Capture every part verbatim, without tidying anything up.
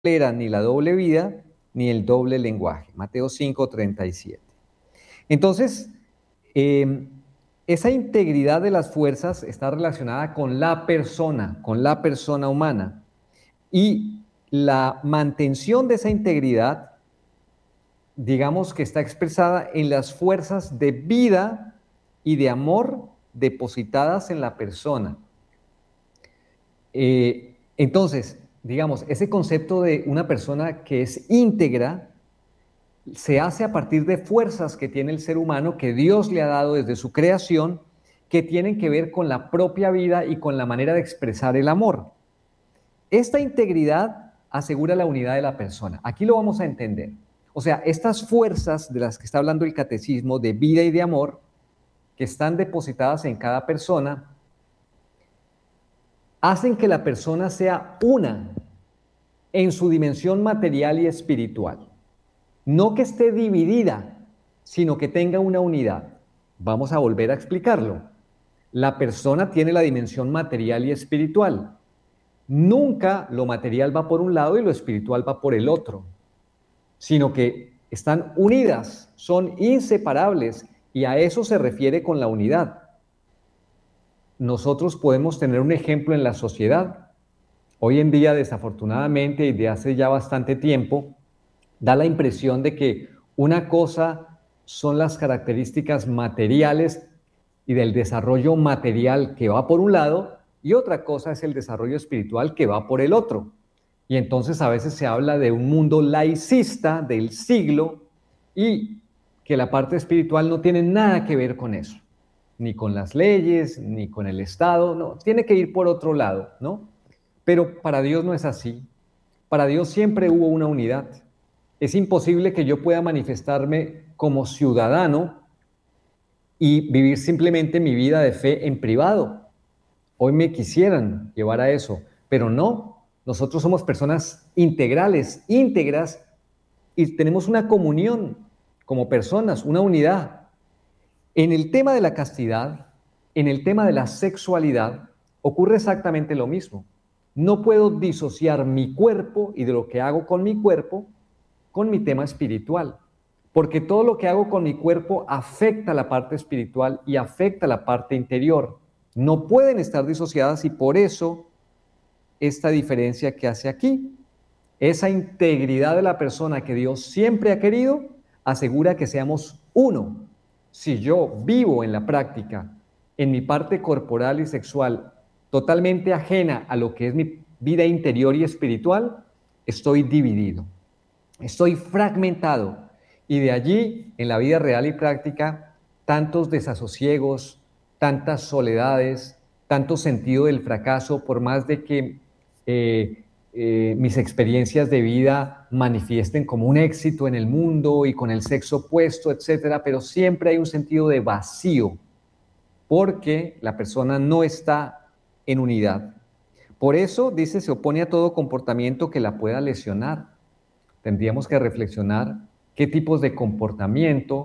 tolera ni la doble vida ni el doble lenguaje. Mateo cinco, treinta y siete. Entonces, eh, esa integridad de las fuerzas está relacionada con la persona, con la persona humana. Y la mantención de esa integridad, digamos que está expresada en las fuerzas de vida y de amor depositadas en la persona. Eh, entonces, digamos, ese concepto de una persona que es íntegra se hace a partir de fuerzas que tiene el ser humano, que Dios le ha dado desde su creación, que tienen que ver con la propia vida y con la manera de expresar el amor. Esta integridad asegura la unidad de la persona. Aquí lo vamos a entender. O sea, estas fuerzas de las que está hablando el catecismo, de vida y de amor, que están depositadas en cada persona, hacen que la persona sea una en su dimensión material y espiritual. No que esté dividida, sino que tenga una unidad. Vamos a volver a explicarlo. La persona tiene la dimensión material y espiritual. Nunca lo material va por un lado y lo espiritual va por el otro, sino que están unidas, son inseparables, y a eso se refiere con la unidad. Nosotros podemos tener un ejemplo en la sociedad. Hoy en día, desafortunadamente, y de hace ya bastante tiempo, da la impresión de que una cosa son las características materiales y del desarrollo material que va por un lado, y otra cosa es el desarrollo espiritual que va por el otro. Y entonces a veces se habla de un mundo laicista del siglo y que la parte espiritual no tiene nada que ver con eso, ni con las leyes, ni con el Estado, no, tiene que ir por otro lado, ¿no? Pero para Dios no es así. Para Dios siempre hubo una unidad. Es imposible que yo pueda manifestarme como ciudadano y vivir simplemente mi vida de fe en privado. Hoy me quisieran llevar a eso, pero no. Nosotros somos personas integrales, íntegras, y tenemos una comunión como personas, una unidad. En el tema de la castidad, en el tema de la sexualidad, ocurre exactamente lo mismo. No puedo disociar mi cuerpo y de lo que hago con mi cuerpo con mi tema espiritual, porque todo lo que hago con mi cuerpo afecta la parte espiritual y afecta la parte interior. No pueden estar disociadas, y por eso esta diferencia que hace aquí. Esa integridad de la persona que Dios siempre ha querido asegura que seamos uno. Si yo vivo en la práctica, en mi parte corporal y sexual, totalmente ajena a lo que es mi vida interior y espiritual, estoy dividido, estoy fragmentado. Y de allí, en la vida real y práctica, tantos desasosiegos, tantas soledades, tanto sentido del fracaso, por más de que eh, eh, mis experiencias de vida manifiesten como un éxito en el mundo y con el sexo opuesto, etcétera, pero siempre hay un sentido de vacío, porque la persona no está en unidad. Por eso, dice, se opone a todo comportamiento que la pueda lesionar. Tendríamos que reflexionar qué tipos de comportamiento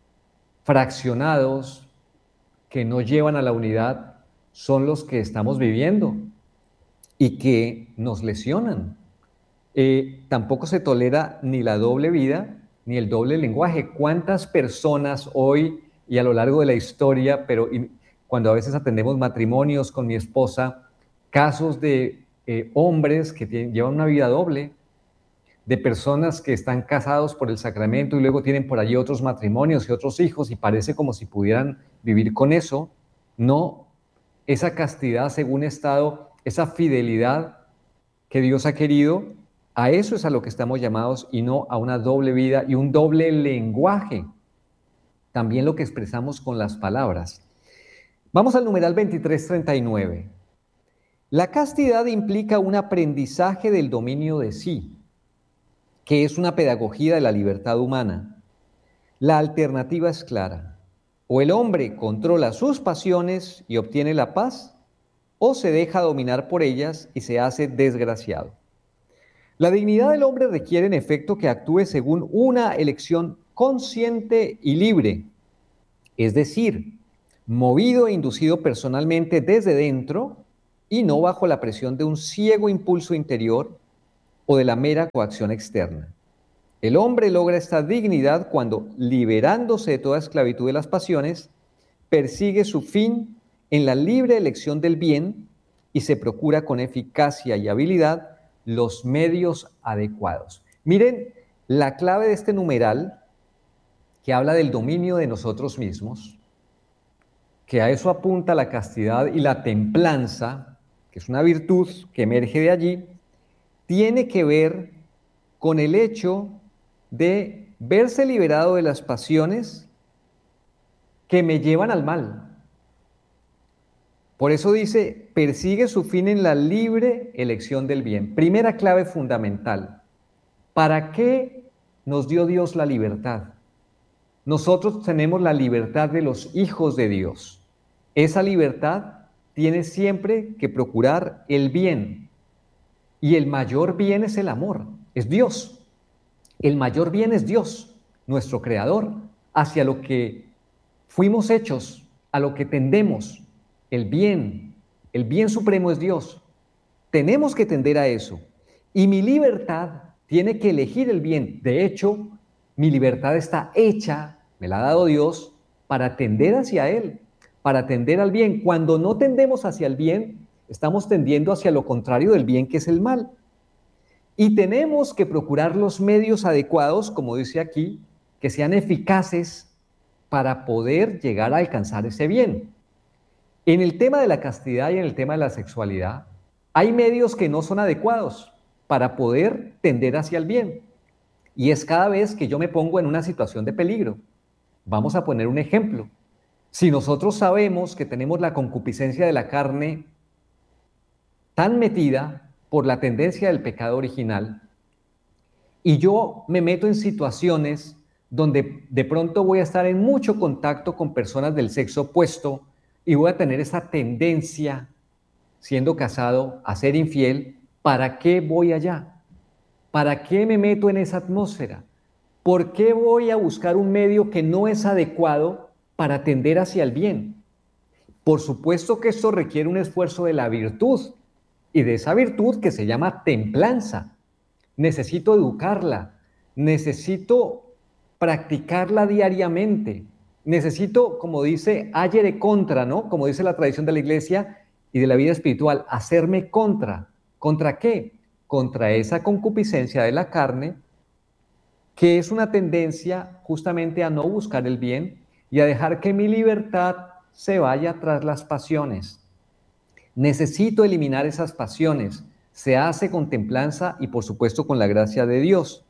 fraccionados que no llevan a la unidad son los que estamos viviendo y que nos lesionan. Eh, tampoco se tolera ni la doble vida ni el doble lenguaje. ¿Cuántas personas hoy y a lo largo de la historia, pero y, cuando a veces atendemos matrimonios con mi esposa, casos de eh, hombres que tienen, llevan una vida doble, de personas que están casados por el sacramento y luego tienen por allí otros matrimonios y otros hijos y parece como si pudieran vivir con eso? No, esa castidad según estado, esa fidelidad que Dios ha querido, a eso es a lo que estamos llamados y no a una doble vida y un doble lenguaje. También lo que expresamos con las palabras. Vamos al numeral veintitrés treinta y nueve. La castidad implica un aprendizaje del dominio de sí, que es una pedagogía de la libertad humana. La alternativa es clara. O el hombre controla sus pasiones y obtiene la paz, o se deja dominar por ellas y se hace desgraciado. La dignidad del hombre requiere en efecto que actúe según una elección consciente y libre, es decir, movido e inducido personalmente desde dentro y no bajo la presión de un ciego impulso interior, o de la mera coacción externa. El hombre logra esta dignidad cuando, liberándose de toda esclavitud de las pasiones, persigue su fin en la libre elección del bien y se procura con eficacia y habilidad los medios adecuados. Miren la clave de este numeral que habla del dominio de nosotros mismos, que a eso apunta la castidad y la templanza, que es una virtud que emerge de allí, tiene que ver con el hecho de verse liberado de las pasiones que me llevan al mal. Por eso dice, persigue su fin en la libre elección del bien. Primera clave fundamental. ¿Para qué nos dio Dios la libertad? Nosotros tenemos la libertad de los hijos de Dios. Esa libertad tiene siempre que procurar el bien. Y el mayor bien es el amor, es Dios. El mayor bien es Dios, nuestro Creador, hacia lo que fuimos hechos, a lo que tendemos. El bien, el bien supremo es Dios. Tenemos que tender a eso. Y mi libertad tiene que elegir el bien. De hecho, mi libertad está hecha, me la ha dado Dios, para tender hacia Él, para tender al bien. Cuando no tendemos hacia el bien, estamos tendiendo hacia lo contrario del bien, que es el mal. Y tenemos que procurar los medios adecuados, como dice aquí, que sean eficaces para poder llegar a alcanzar ese bien. En el tema de la castidad y en el tema de la sexualidad, hay medios que no son adecuados para poder tender hacia el bien. Y es cada vez que yo me pongo en una situación de peligro. Vamos a poner un ejemplo. Si nosotros sabemos que tenemos la concupiscencia de la carne tan metida por la tendencia del pecado original, y yo me meto en situaciones donde de pronto voy a estar en mucho contacto con personas del sexo opuesto y voy a tener esa tendencia, siendo casado, a ser infiel, ¿para qué voy allá? ¿Para qué me meto en esa atmósfera? ¿Por qué voy a buscar un medio que no es adecuado para tender hacia el bien? Por supuesto que esto requiere un esfuerzo de la virtud, y de esa virtud que se llama templanza. Necesito educarla, necesito practicarla diariamente, necesito, como dice, agere contra, ¿no? Como dice la tradición de la iglesia y de la vida espiritual, hacerme contra. ¿Contra qué? Contra esa concupiscencia de la carne, que es una tendencia justamente a no buscar el bien y a dejar que mi libertad se vaya tras las pasiones. Necesito eliminar esas pasiones. Se hace con templanza y por supuesto con la gracia de Dios.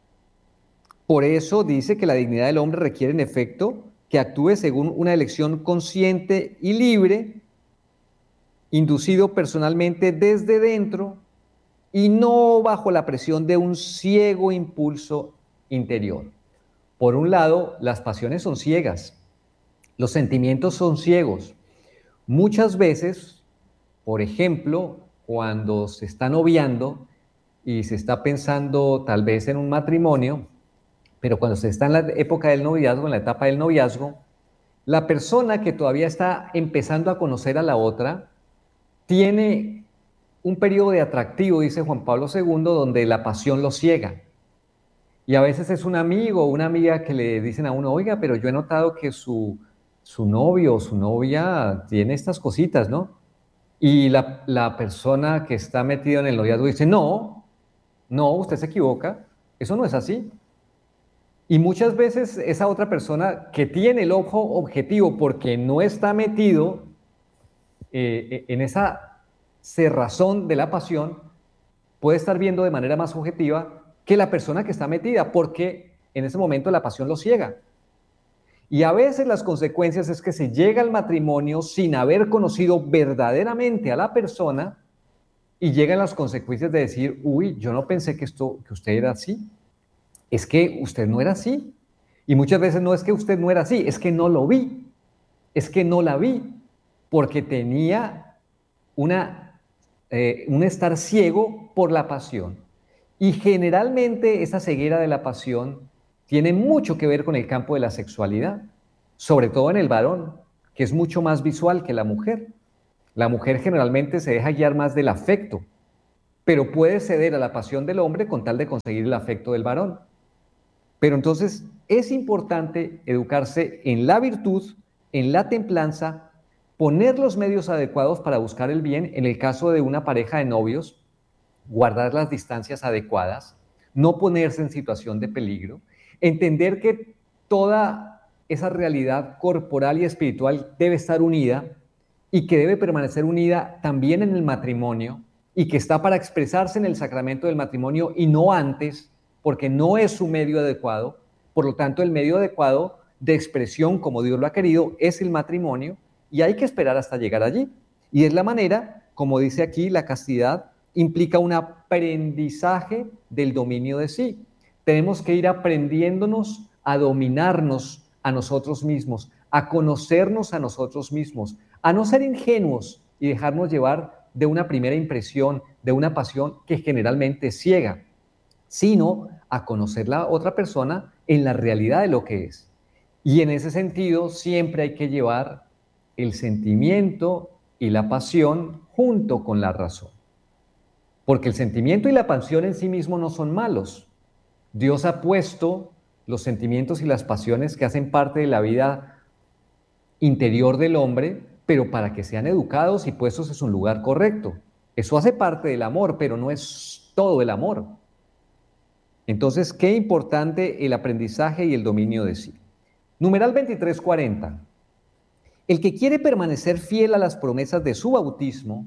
Por eso dice que la dignidad del hombre requiere en efecto que actúe según una elección consciente y libre, inducido personalmente desde dentro y no bajo la presión de un ciego impulso interior. Por un lado, las pasiones son ciegas, los sentimientos son ciegos. Muchas veces, por ejemplo, cuando se está noviando y se está pensando tal vez en un matrimonio, pero cuando se está en la época del noviazgo, en la etapa del noviazgo, la persona que todavía está empezando a conocer a la otra tiene un periodo de atractivo, dice Juan Pablo segundo, donde la pasión lo ciega. Y a veces es un amigo o una amiga que le dicen a uno, oiga, pero yo he notado que su, su novio o su novia tiene estas cositas, ¿no? Y la, la persona que está metida en el noviazgo dice, no, no, usted se equivoca, eso no es así. Y muchas veces esa otra persona que tiene el ojo objetivo porque no está metido eh, en esa cerrazón de la pasión, puede estar viendo de manera más objetiva que la persona que está metida, porque en ese momento la pasión lo ciega. Y a veces las consecuencias es que se llega al matrimonio sin haber conocido verdaderamente a la persona y llegan las consecuencias de decir, uy, yo no pensé que, esto, que usted era así. Es que usted no era así. Y muchas veces no es que usted no era así, es que no lo vi. Es que no la vi, porque tenía una, eh, un estar ciego por la pasión. Y generalmente esa ceguera de la pasión tiene mucho que ver con el campo de la sexualidad, sobre todo en el varón, que es mucho más visual que la mujer. La mujer generalmente se deja guiar más del afecto, pero puede ceder a la pasión del hombre con tal de conseguir el afecto del varón. Pero entonces es importante educarse en la virtud, en la templanza, poner los medios adecuados para buscar el bien. En el caso de una pareja de novios, guardar las distancias adecuadas, no ponerse en situación de peligro, entender que toda esa realidad corporal y espiritual debe estar unida y que debe permanecer unida también en el matrimonio y que está para expresarse en el sacramento del matrimonio y no antes, porque no es su medio adecuado. Por lo tanto, el medio adecuado de expresión, como Dios lo ha querido, es el matrimonio y hay que esperar hasta llegar allí. Y es la manera, como dice aquí, la castidad implica un aprendizaje del dominio de sí. Tenemos que ir aprendiéndonos a dominarnos a nosotros mismos, a conocernos a nosotros mismos, a no ser ingenuos y dejarnos llevar de una primera impresión, de una pasión que generalmente es ciega, sino a conocer la otra persona en la realidad de lo que es. Y en ese sentido siempre hay que llevar el sentimiento y la pasión junto con la razón. Porque el sentimiento y la pasión en sí mismos no son malos. Dios ha puesto los sentimientos y las pasiones que hacen parte de la vida interior del hombre, pero para que sean educados y puestos en su lugar correcto. Eso hace parte del amor, pero no es todo el amor. Entonces, qué importante el aprendizaje y el dominio de sí. Numeral veintitrés cuarenta. El que quiere permanecer fiel a las promesas de su bautismo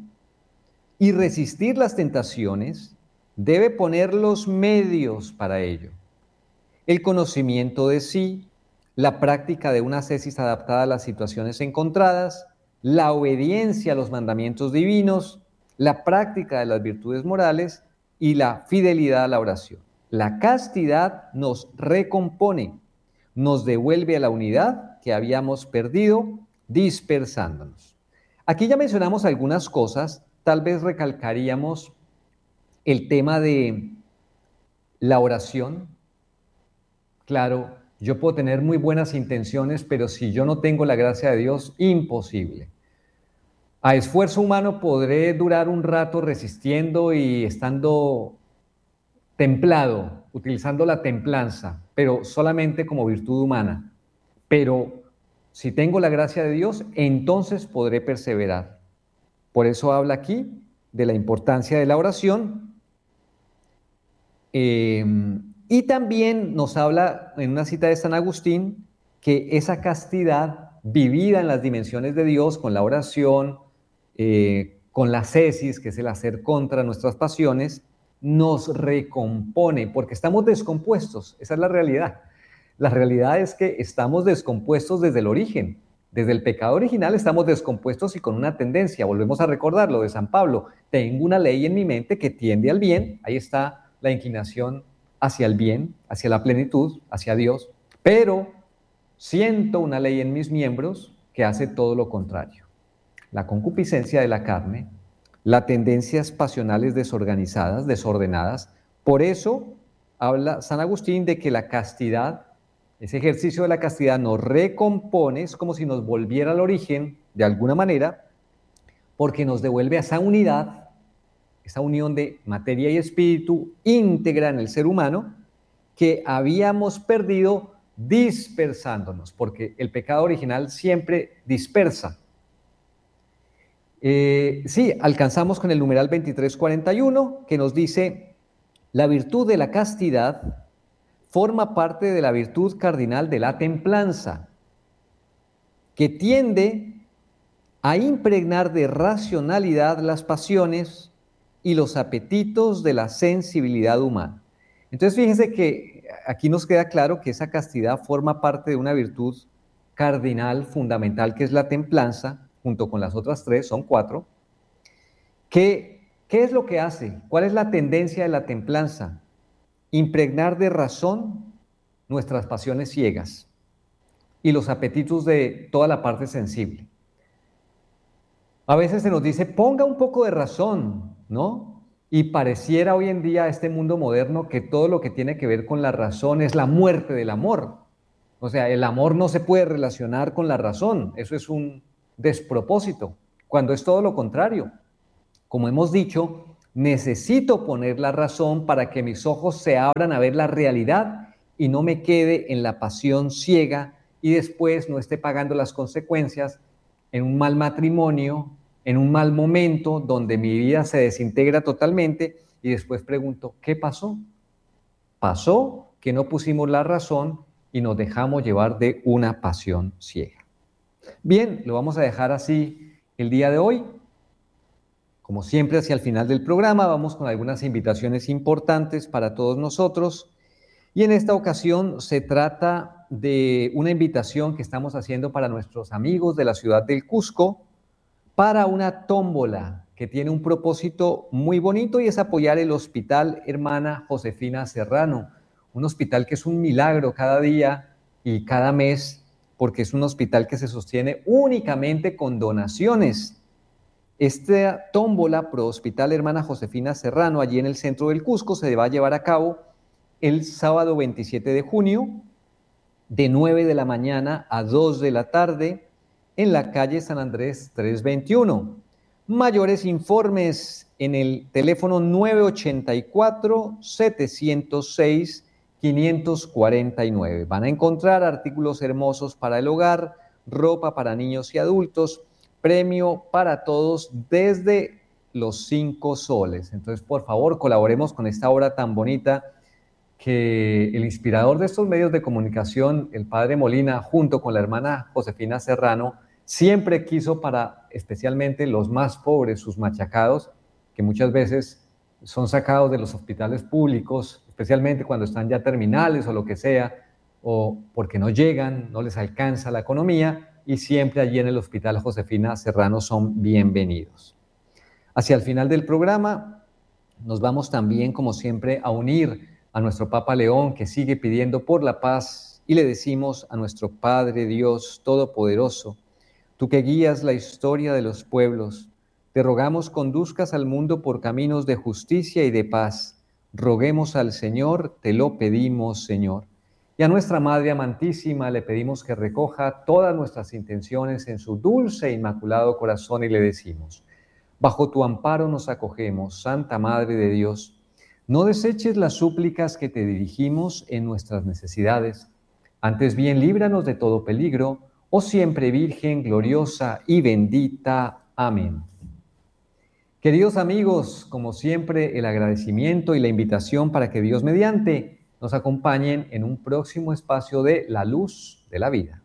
y resistir las tentaciones, debe poner los medios para ello. El conocimiento de sí, la práctica de una ascesis adaptada a las situaciones encontradas, la obediencia a los mandamientos divinos, la práctica de las virtudes morales y la fidelidad a la oración. La castidad nos recompone, nos devuelve a la unidad que habíamos perdido dispersándonos. Aquí ya mencionamos algunas cosas, tal vez recalcaríamos el tema de la oración. Claro, yo puedo tener muy buenas intenciones, pero si yo no tengo la gracia de Dios, imposible. A esfuerzo humano podré durar un rato resistiendo y estando templado, utilizando la templanza, pero solamente como virtud humana. Pero si tengo la gracia de Dios, entonces podré perseverar. Por eso habla aquí de la importancia de la oración. Eh, y también nos habla en una cita de San Agustín que esa castidad vivida en las dimensiones de Dios, con la oración, eh, con la ascesis, que es el hacer contra nuestras pasiones, nos recompone, porque estamos descompuestos. Esa es la realidad. La realidad es que estamos descompuestos desde el origen. Desde el pecado original estamos descompuestos y con una tendencia. Volvemos a recordar lo de San Pablo. Tengo una ley en mi mente que tiende al bien. Ahí está la inclinación hacia el bien, hacia la plenitud, hacia Dios. Pero siento una ley en mis miembros que hace todo lo contrario. La concupiscencia de la carne, las tendencias pasionales desorganizadas, desordenadas. Por eso habla San Agustín de que la castidad, ese ejercicio de la castidad nos recompone, es como si nos volviera al origen de alguna manera, porque nos devuelve a esa unidad, esa unión de materia y espíritu íntegra en el ser humano que habíamos perdido dispersándonos, porque el pecado original siempre dispersa. Eh, sí, alcanzamos con el numeral veintitrés cuarenta y uno, que nos dice: la virtud de la castidad forma parte de la virtud cardinal de la templanza, que tiende a impregnar de racionalidad las pasiones y los apetitos de la sensibilidad humana. Entonces fíjense que aquí nos queda claro que esa castidad forma parte de una virtud cardinal, fundamental, que es la templanza, junto con las otras tres, son cuatro. ¿Qué, qué es lo que hace? ¿Cuál es la tendencia de la templanza? Impregnar de razón nuestras pasiones ciegas y los apetitos de toda la parte sensible. A veces se nos dice, ponga un poco de razón, ¿no? Y pareciera hoy en día, este mundo moderno, que todo lo que tiene que ver con la razón es la muerte del amor. O sea, el amor no se puede relacionar con la razón. Eso es un despropósito, cuando es todo lo contrario. Como hemos dicho, Necesito poner la razón para que mis ojos se abran a ver la realidad y no me quede en la pasión ciega y después no esté pagando las consecuencias en un mal matrimonio, en un mal momento donde mi vida se desintegra totalmente y después pregunto, ¿qué pasó? Pasó que no pusimos la razón y nos dejamos llevar de una pasión ciega. Bien, lo vamos a dejar así el día de hoy. Como siempre, hacia el final del programa vamos con algunas invitaciones importantes para todos nosotros. Y en esta ocasión se trata de una invitación que estamos haciendo para nuestros amigos de la ciudad del Cusco para una tómbola que tiene un propósito muy bonito y es apoyar el Hospital Hermana Josefina Serrano, un hospital que es un milagro cada día y cada mes porque es un hospital que se sostiene únicamente con donaciones. Esta tómbola Pro Hospital Hermana Josefina Serrano, allí en el centro del Cusco, se va a llevar a cabo el sábado veintisiete de junio, de nueve de la mañana a dos de la tarde, en la calle San Andrés trescientos veintiuno. Mayores informes en el teléfono nueve ochenta y cuatro, setecientos seis, quinientos cuarenta y nueve. Van a encontrar artículos hermosos para el hogar, ropa para niños y adultos, premio para todos desde los cinco soles. Entonces, por favor, colaboremos con esta obra tan bonita que el inspirador de estos medios de comunicación, el padre Molina, junto con la hermana Josefina Serrano, siempre quiso para especialmente los más pobres, sus machacados, que muchas veces son sacados de los hospitales públicos, especialmente cuando están ya terminales o lo que sea, o porque no llegan, no les alcanza la economía, y siempre allí en el Hospital Josefina Serrano son bienvenidos. Hacia el final del programa nos vamos también, como siempre, a unir a nuestro Papa León, que sigue pidiendo por la paz, y le decimos a nuestro Padre Dios Todopoderoso, tú que guías la historia de los pueblos, te rogamos conduzcas al mundo por caminos de justicia y de paz. Roguemos al Señor, te lo pedimos, Señor. Y a nuestra Madre amantísima le pedimos que recoja todas nuestras intenciones en su dulce e inmaculado corazón y le decimos, bajo tu amparo nos acogemos, Santa Madre de Dios, no deseches las súplicas que te dirigimos en nuestras necesidades, antes bien líbranos de todo peligro, oh siempre Virgen gloriosa y bendita. Amén. Queridos amigos, como siempre, el agradecimiento y la invitación para que Dios mediante nos acompañen en un próximo espacio de La Luz de la Vida.